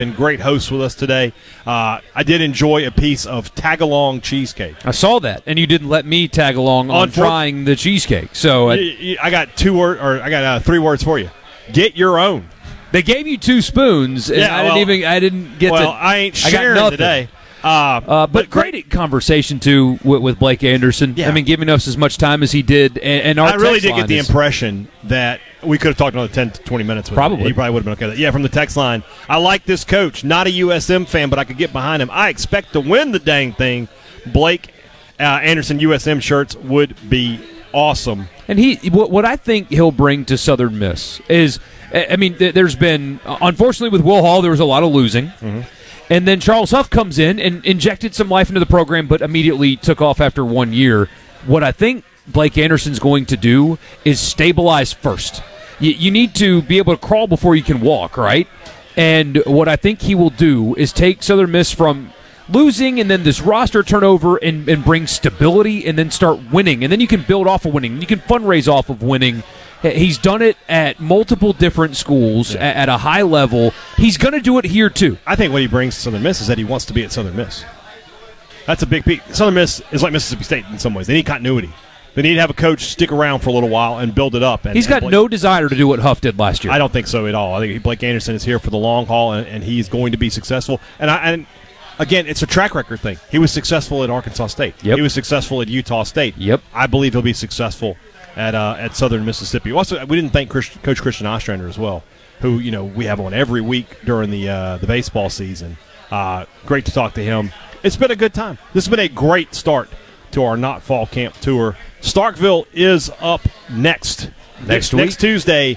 been great hosts with us today. I did enjoy a piece of tag-along cheesecake. I saw that, and you didn't let me tag along on trying the cheesecake. So I got 3 words for you. Get your own. They gave you 2 spoons, and I didn't get to. Well, I ain't sharing today. But great conversation too with Blake Anderson. Yeah. I mean, giving us as much time as he did, and our I really text did line get the impression that we could have talked another 10 to 20 minutes with him. Probably. He probably would have been okay with it. Yeah, from the text line, I like this coach. Not a USM fan, but I could get behind him. I expect to win the dang thing. Blake Anderson USM shirts would be awesome. And what I think he'll bring to Southern Miss is, I mean, there's been, unfortunately with Will Hall, there was a lot of losing. Mm-hmm. And then Charles Huff comes in and injected some life into the program, but immediately took off after 1 year. What I think Blake Anderson's going to do is stabilize first. You need to be able to crawl before you can walk, right? And what I think he will do is take Southern Miss from losing and then this roster turnover and bring stability and then start winning. And then you can build off of winning. You can fundraise off of winning. He's done it at multiple different schools at a high level. He's going to do it here, too. I think what he brings to Southern Miss is that he wants to be at Southern Miss. That's a big piece. Southern Miss is like Mississippi State in some ways. They need continuity. They need to have a coach stick around for a little while and build it up. He's got no desire to do what Huff did last year. I don't think so at all. I think Blake Anderson is here for the long haul, and he's going to be successful. And again, it's a track record thing. He was successful at Arkansas State. Yep. He was successful at Utah State. Yep. I believe he'll be successful at Southern Mississippi. Also, we didn't thank Coach Christian Ostrander as well, who we have on every week during the baseball season. Great to talk to him. It's been a good time. This has been a great start to our Not Fall Camp tour. Starkville is up next week. Next Tuesday,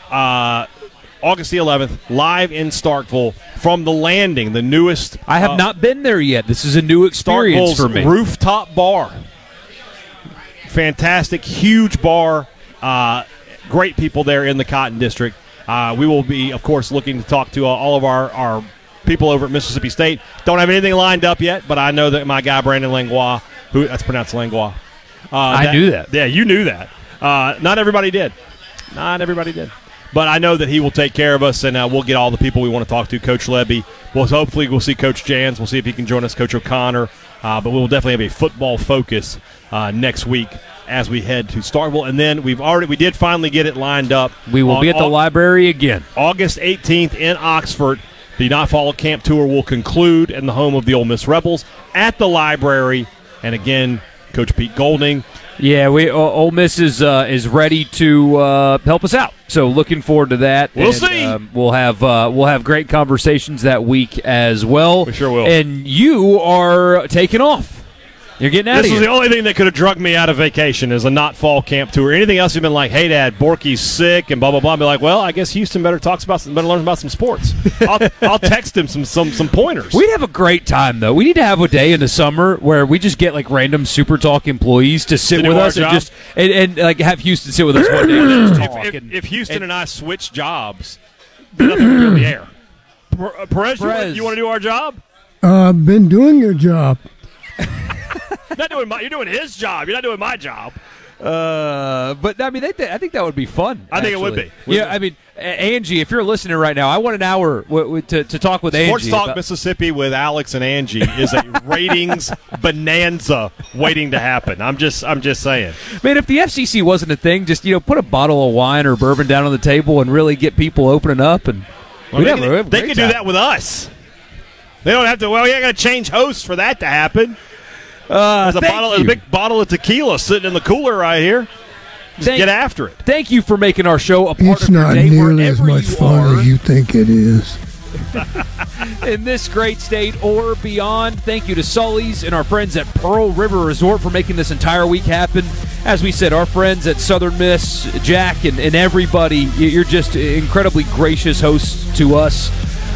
August the 11th, live in Starkville from the Landing, the newest. I have not been there yet. This is a new experience for me. Rooftop bar. Fantastic, huge bar. Great people there in the Cotton District. We will be, of course, looking to talk to all of our people over at Mississippi State. Don't have anything lined up yet, but I know that my guy Brandon Langlois, that's pronounced Langlois. I knew that. Yeah, you knew that. Not everybody did. But I know that he will take care of us, and we'll get all the people we want to talk to. Coach Lebby. Hopefully we'll see Coach Jans. We'll see if he can join us, Coach O'Connor. But we will definitely have a football focus next week as we head to Starkville. And then we did finally get it lined up. We will be at the library again. August 18th in Oxford. The Not Fall Camp tour will conclude in the home of the Ole Miss Rebels at the library. And again, Coach Pete Golding. Yeah, Ole Miss is ready to help us out. So looking forward to that. We'll see. We'll have great conversations that week as well. We sure will. And you are taking off. You're getting out of here. This is the only thing that could have drugged me out of vacation is a Not Fall Camp tour. Anything else you've been like, hey, Dad, Borky's sick and blah, blah, blah. I'll be like, well, I guess Houston better learn about some sports. I'll text him some pointers. We'd have a great time, though. We need to have a day in the summer where we just get, like, random Super Talk employees to sit with us and like, have Houston sit with us one day and just talk. If Houston and I switch jobs, nothing would be in the air. Perez, you want to do our job? I've been doing your job. You're doing his job. You're not doing my job. But I mean, I think that would be fun. I think it would be. Yeah, I mean, Angie, if you're listening right now, I want an hour to talk with Angie. Sports Talk Mississippi with Alex and Angie is a ratings bonanza waiting to happen. I'm just saying. Man, if the FCC wasn't a thing, just put a bottle of wine or bourbon down on the table and really get people opening up, and they could do that with us. They don't have to. Well, you got to change hosts for that to happen. There's a big bottle of tequila sitting in the cooler right here. Get after it. Thank you for making our show a part of your day. It's not nearly as much fun as you think it is. In this great state or beyond, thank you to Sully's and our friends at Pearl River Resort for making this entire week happen. As we said, our friends at Southern Miss, Jack, and everybody, you're just incredibly gracious hosts to us.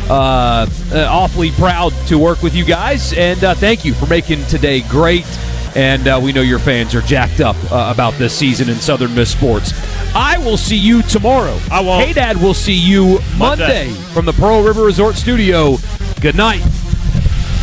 Awfully proud to work with you guys, and thank you for making today great. And we know your fans are jacked up about this season in Southern Miss sports. I will see you tomorrow. I won't. Hey, Dad, we'll see you Monday from the Pearl River Resort Studio. Good night.